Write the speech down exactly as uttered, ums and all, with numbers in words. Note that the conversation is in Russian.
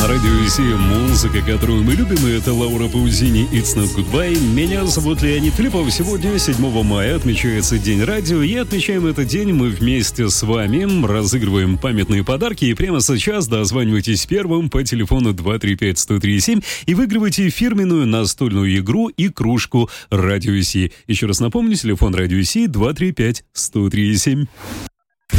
радио Си музыка, которую мы любим, и это Лаура Паузини «It's Not Goodbye». Меня зовут Леонид Филиппов. Сегодня, седьмого мая, отмечается День радио, и отмечаем этот день мы вместе с вами, разыгрываем памятные подарки, и прямо сейчас дозванивайтесь первым по телефону два три пять сто три семь и выигрывайте фирменную настольную игру и кружку радио Си. Еще раз напомню, телефон радио Си два три пять сто три семь.